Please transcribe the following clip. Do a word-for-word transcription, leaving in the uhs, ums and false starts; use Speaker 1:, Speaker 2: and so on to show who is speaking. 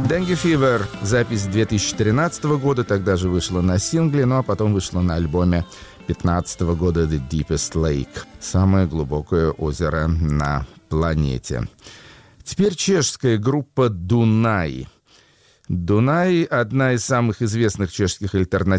Speaker 1: Dengue Fever. Запись две тысячи тринадцатого года. Тогда же вышла на сингле, ну а потом вышла на альбоме две тысячи пятнадцатого года The Deepest Lake. Самое глубокое озеро на планете. Теперь чешская группа Дунай. Дунай – одна из самых известных чешских альтернативных